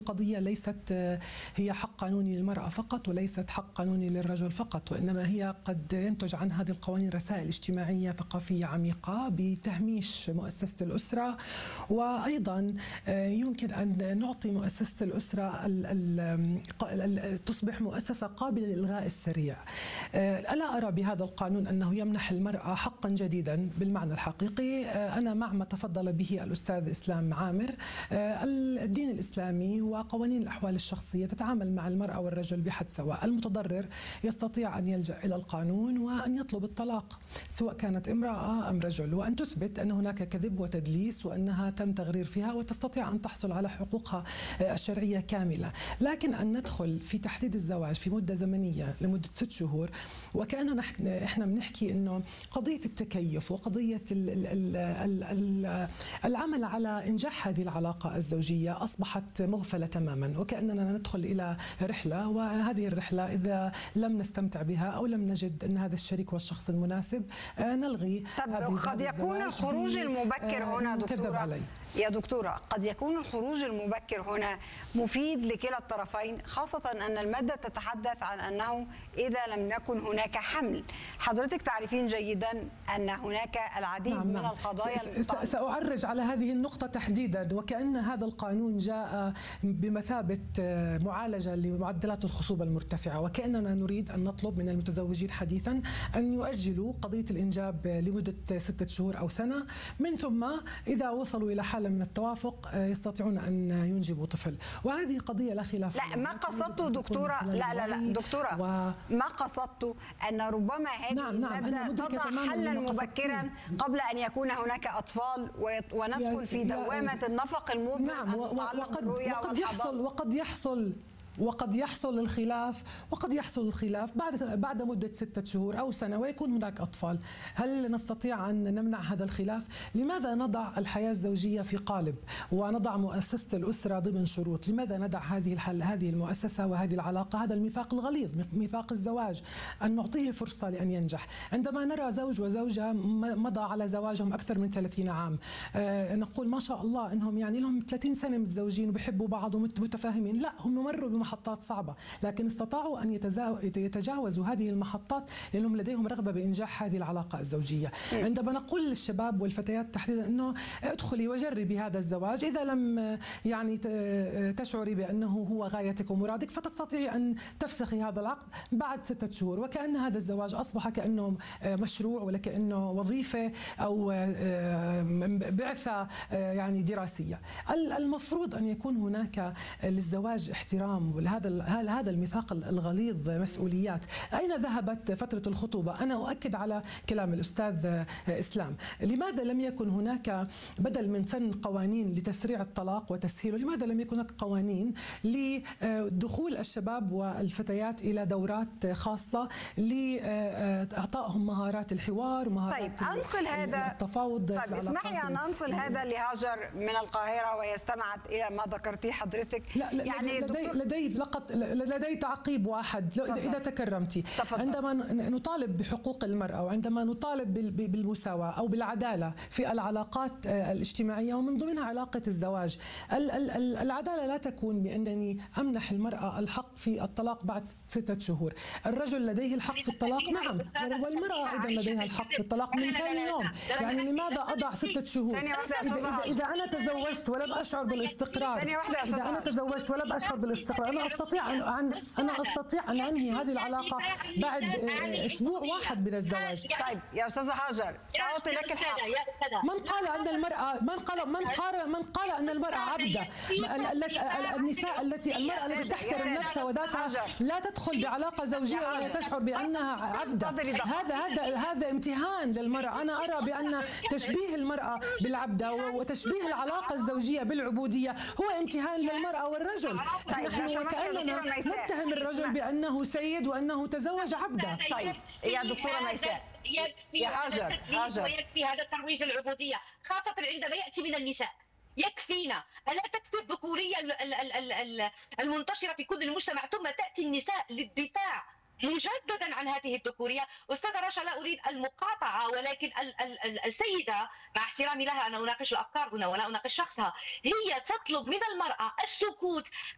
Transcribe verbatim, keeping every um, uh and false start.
القضية ليست هي حق قانوني للمرأة فقط وليست حق قانوني للرجل فقط، وإنما هي قد ينتج عن هذه القوانين رسائل اجتماعية ثقافية عميقة بتهميش مؤسسة الأسرة، وأيضا يمكن أن نعطي مؤسسة الأسرة تصبح مؤسسة قابلة للإلغاء السريع. ألا أرى بهذا القانون أنه يمنح المرأة حقا جديدا بالمعنى الحقيقي. أنا مع ما تفضل به الأستاذ إسلام عامر. الدين الإسلامي وقوانين الأحوال الشخصية تتعامل مع المرأة والرجل بحد سواء. المتضرر يستطيع أن يلجأ إلى القانون وأن يطلب الطلاق سواء كانت امرأة أم رجل، وأن تثبت أن هناك كذب وتدليس وأنها تم تغرير فيها، وتستطيع أن تحصل على حقوقها الشرعية كاملة. لكن أن ندخل في تحديد الزواج في مدة زمنية لمدة ست شهور وكأننا إحنا بنحكي أنه قضية التكيف وقضية العمل على إنجاح هذه العلاقة الزوجية أصبحت مغفلة تماما، وكأننا ندخل إلى رحلة، وهذه الرحلة إذا لم نستمتع بها أو لم نجد أن هذا الشريك هو الشخص المناسب نلغي. طب قد يكون الخروج المبكر هنا دكتورة يا دكتورة قد يكون الخروج المبكر هنا مفيد لكلا الطرفين، خاصة أن المادة تتحدث عن أنه إذا لم يكن هناك حمل. حضرتك تعرفين جيدا أن هناك العديد نعم من نعم. القضايا. سأعرج على هذه النقطة تحديدا، وكأن هذا القانون جاء بمثابة معالجة لمعدلات الخصوبة المرتفعة، وكأننا نريد أن نطلب من المتزوجين حديثا أن يؤجلوا قضية الإنجاب لمدة ستة شهور أو سنة، من ثم إذا وصلوا إلى حالة من التوافق يستطيعون أن ينجبوا طفل. وهذه قضية لا خلاف لا ما قصدته دكتورة لا لا لا دكتورة و... ما قصدته أن ربما هذه نعم نعم المادة تضع حلا مبكرا قبل أن يكون هناك أطفال وندخل في دوامة النفق المضر. نعم وقد, وقد يحصل وقد يحصل وقد يحصل الخلاف وقد يحصل الخلاف بعد بعد مدة ستة شهور أو سنة ويكون هناك أطفال. هل نستطيع أن نمنع هذا الخلاف؟ لماذا نضع الحياة الزوجية في قالب ونضع مؤسسة الأسرة ضمن شروط؟ لماذا ندع هذه الحل هذه المؤسسة وهذه العلاقة، هذا الميثاق الغليظ، ميثاق الزواج، أن نعطيه فرصة لأن ينجح؟ عندما نرى زوج وزوجة مضى على زواجهم أكثر من ثلاثين عام، آه نقول ما شاء الله إنهم يعني لهم ثلاثين سنة متزوجين وبيحبوا بعض ومتفاهمين. لا، هم مروا محطات صعبة، لكن استطاعوا أن يتجاوزوا هذه المحطات لأنهم لديهم رغبة بإنجاح هذه العلاقة الزوجية. عندما نقول للشباب والفتيات تحديدا أنه ادخلي وجربي هذا الزواج، إذا لم يعني تشعري بأنه هو غايتك ومرادك فتستطيعي أن تفسخي هذا العقد بعد ستة شهور، وكأن هذا الزواج أصبح كأنه مشروع ولا كأنه وظيفة أو بعثة يعني دراسية. المفروض أن يكون هناك للزواج احترام، هذا هذا الميثاق الغليظ مسؤوليات. أين ذهبت فترة الخطوبة؟ أنا أؤكد على كلام الأستاذ إسلام. لماذا لم يكن هناك بدل من سن قوانين لتسريع الطلاق وتسهيله، لماذا لم يكن هناك قوانين لدخول الشباب والفتيات إلى دورات خاصة لإعطائهم مهارات الحوار ومهارات طيب أنقل هذا التفاوض. طيب اسمحي أن أنقل هذا لهاجر من القاهرة وهي استمعت إلى ما ذكرتيه حضرتك. لا لا يعني لدي, لدي لقد لدي تعقيب واحد إذا تكرمتي. عندما نطالب بحقوق المرأة وعندما نطالب بالمساواة أو بالعدالة في العلاقات الاجتماعية ومن ضمنها علاقة الزواج، العدالة لا تكون بأنني أمنح المرأة الحق في الطلاق بعد ستة شهور. الرجل لديه الحق في الطلاق نعم، والمرأة أيضا لديها الحق في الطلاق من ثاني يوم. يعني لماذا أضع ستة شهور؟ إذا, إذا أنا تزوجت ولم أشعر بالاستقرار إذا أنا تزوجت ولم أشعر بالاستقرار أنا أستطيع أن أنا أستطيع أن أنهي هذه العلاقة بعد أسبوع واحد من الزواج. طيب يا أستاذة هاجر سأعطي لك الحق. من قال أن المرأة من قال من قال من قال أن المرأة عبدة؟ النساء التي المرأة التي تحترم نفسها وذاتها لا تدخل بعلاقة زوجية وهي تشعر بأنها عبدة. هذا هذا هذا امتهان للمرأة. أنا أرى بأن تشبيه المرأة بالعبدة وتشبيه العلاقة الزوجية بالعبودية هو امتهان للمرأة والرجل. نحن وكأننا نتهم الرجل بأنه سيد وأنه تزوج عبدا. طيب يا دكتورة ميساء يا هاجر هاجر ويكفي هذا الترويج العبودية خاصة عندما يأتي من النساء. يكفينا، ألا تكفي الذكورية المنتشرة في كل المجتمع ثم تأتي النساء للدفاع مجددا عن هذه الذكوريه. استاذه رشا لا اريد المقاطعه، ولكن السيده مع احترامي لها انا اناقش الافكار هنا ولا اناقش شخصها، هي تطلب من المراه السكوت